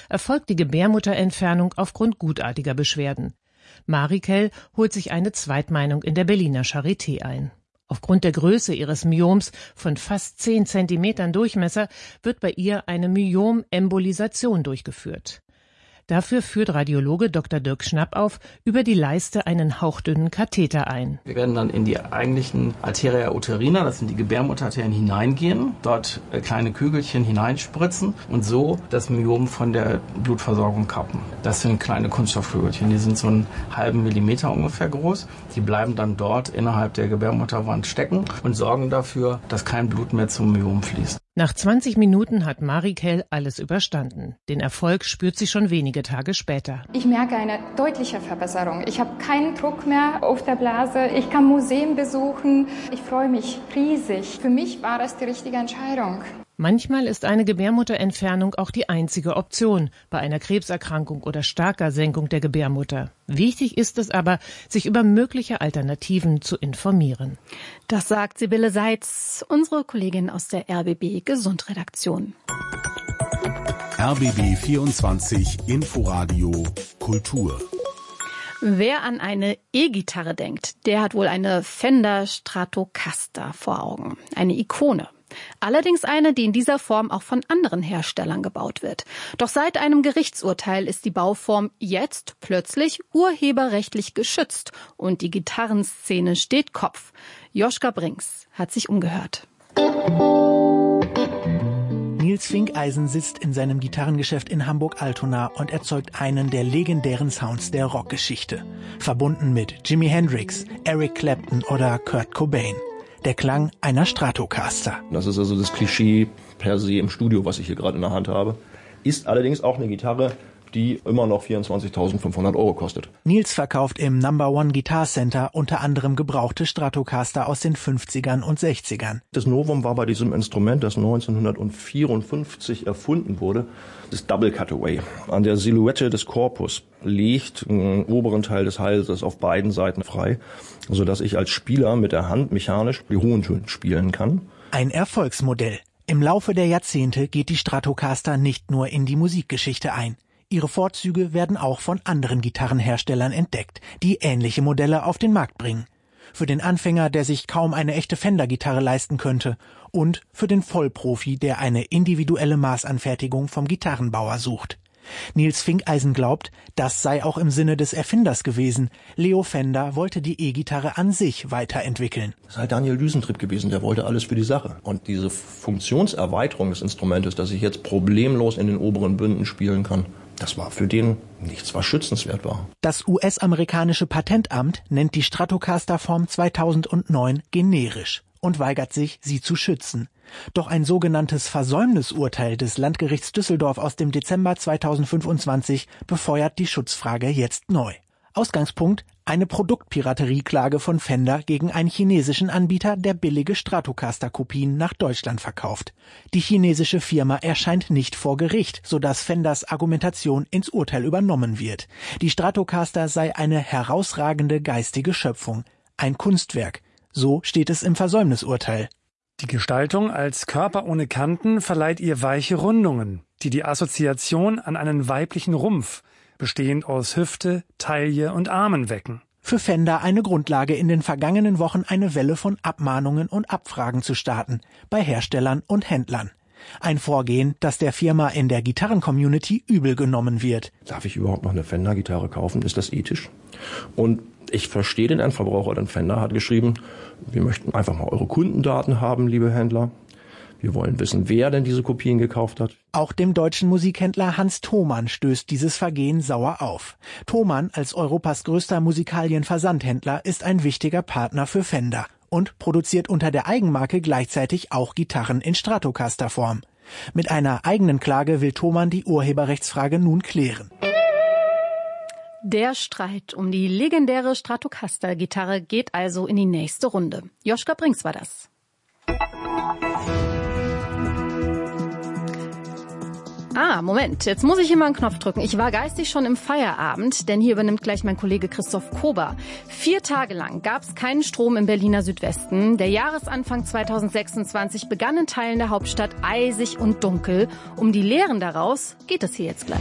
erfolgt die Gebärmutterentfernung aufgrund gutartiger Beschwerden. Marikel holt sich eine Zweitmeinung in der Berliner Charité ein. Aufgrund der Größe ihres Myoms von fast 10 Zentimetern Durchmesser wird bei ihr eine Myomembolisation durchgeführt. Dafür führt Radiologe Dr. Dirk Schnappauf über die Leiste einen hauchdünnen Katheter ein. Wir werden dann in die eigentlichen Arteria uterina, das sind die Gebärmutterarterien, hineingehen, dort kleine Kügelchen hineinspritzen und so das Myom von der Blutversorgung kappen. Das sind kleine Kunststoffkügelchen, die sind so einen halben Millimeter ungefähr groß. Die bleiben dann dort innerhalb der Gebärmutterwand stecken und sorgen dafür, dass kein Blut mehr zum Myom fließt. Nach 20 Minuten hat Marikel alles überstanden. Den Erfolg spürt sie schon wenige Tage später. Ich merke eine deutliche Verbesserung. Ich habe keinen Druck mehr auf der Blase. Ich kann Museen besuchen. Ich freue mich riesig. Für mich war das die richtige Entscheidung. Manchmal ist eine Gebärmutterentfernung auch die einzige Option bei einer Krebserkrankung oder starker Senkung der Gebärmutter. Wichtig ist es aber, sich über mögliche Alternativen zu informieren. Das sagt Sibylle Seitz, unsere Kollegin aus der RBB Gesundredaktion. RBB 24 Inforadio Kultur. Wer an eine E-Gitarre denkt, der hat wohl eine Fender Stratocaster vor Augen. Eine Ikone. Allerdings eine, die in dieser Form auch von anderen Herstellern gebaut wird. Doch seit einem Gerichtsurteil ist die Bauform jetzt plötzlich urheberrechtlich geschützt und die Gitarrenszene steht Kopf. Joschka Brinks hat sich umgehört. Nils Finkeisen sitzt in seinem Gitarrengeschäft in Hamburg-Altona und erzeugt einen der legendären Sounds der Rockgeschichte. Verbunden mit Jimi Hendrix, Eric Clapton oder Kurt Cobain. Der Klang einer Stratocaster. Das ist also das Klischee per se im Studio, was ich hier gerade in der Hand habe. Ist allerdings auch eine Gitarre, die immer noch 24.500 € kostet. Nils verkauft im Number One Guitar Center unter anderem gebrauchte Stratocaster aus den 50ern und 60ern. Das Novum war bei diesem Instrument, das 1954 erfunden wurde, das Double Cutaway. An der Silhouette des Korpus liegt den oberen Teil des Halses auf beiden Seiten frei, sodass ich als Spieler mit der Hand mechanisch die hohen Töne spielen kann. Ein Erfolgsmodell. Im Laufe der Jahrzehnte geht die Stratocaster nicht nur in die Musikgeschichte ein. Ihre Vorzüge werden auch von anderen Gitarrenherstellern entdeckt, die ähnliche Modelle auf den Markt bringen. Für den Anfänger, der sich kaum eine echte Fender-Gitarre leisten könnte, und für den Vollprofi, der eine individuelle Maßanfertigung vom Gitarrenbauer sucht. Nils Finkeisen glaubt, das sei auch im Sinne des Erfinders gewesen. Leo Fender wollte die E-Gitarre an sich weiterentwickeln. Das ist halt Daniel Düsentrieb gewesen, der wollte alles für die Sache. Und diese Funktionserweiterung des Instrumentes, dass ich jetzt problemlos in den oberen Bünden spielen kann, das war für den nichts, was schützenswert war. Das US-amerikanische Patentamt nennt die Stratocaster-Form 2009 generisch und weigert sich, sie zu schützen. Doch ein sogenanntes Versäumnisurteil des Landgerichts Düsseldorf aus dem Dezember 2025 befeuert die Schutzfrage jetzt neu. Ausgangspunkt: eine Produktpiraterieklage von Fender gegen einen chinesischen Anbieter, der billige Stratocaster-Kopien nach Deutschland verkauft. Die chinesische Firma erscheint nicht vor Gericht, sodass Fenders Argumentation ins Urteil übernommen wird. Die Stratocaster sei eine herausragende geistige Schöpfung, ein Kunstwerk. So steht es im Versäumnisurteil. Die Gestaltung als Körper ohne Kanten verleiht ihr weiche Rundungen, die die Assoziation an einen weiblichen Rumpf, bestehend aus Hüfte, Taille und Armen wecken. Für Fender eine Grundlage, in den vergangenen Wochen eine Welle von Abmahnungen und Abfragen zu starten, bei Herstellern und Händlern. Ein Vorgehen, das der Firma in der Gitarren-Community übel genommen wird. Darf ich überhaupt noch eine Fender-Gitarre kaufen? Ist das ethisch? Und ich verstehe den Endverbraucher, denn Fender hat geschrieben, wir möchten einfach mal eure Kundendaten haben, liebe Händler. Wir wollen wissen, wer denn diese Kopien gekauft hat. Auch dem deutschen Musikhändler Hans Thomann stößt dieses Vergehen sauer auf. Thomann als Europas größter Musikalien-Versandhändler ist ein wichtiger Partner für Fender und produziert unter der Eigenmarke gleichzeitig auch Gitarren in Stratocaster-Form. Mit einer eigenen Klage will Thomann die Urheberrechtsfrage nun klären. Der Streit um die legendäre Stratocaster-Gitarre geht also in die nächste Runde. Joschka Brinks war das. Moment, jetzt muss ich hier mal einen Knopf drücken. Ich war geistig schon im Feierabend, denn hier übernimmt gleich mein Kollege Christoph Kober. 4 Tage lang gab es keinen Strom im Berliner Südwesten. Der Jahresanfang 2026 begann in Teilen der Hauptstadt eisig und dunkel. Um die Lehren daraus geht es hier jetzt gleich.